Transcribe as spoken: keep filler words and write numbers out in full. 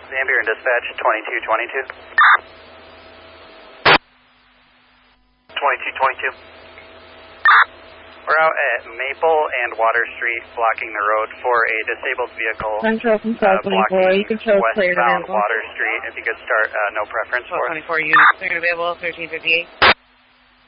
Zambier and dispatch, twenty-two twenty-two. twenty-two twenty-two. We're out at Maple and Water Street, blocking the road for a disabled vehicle. Control from twelve twenty-four, uh, you control clear westbound Water Street. If you could start, uh, no preference for it. twelve twenty-four units, clear available, thirteen fifty-eight.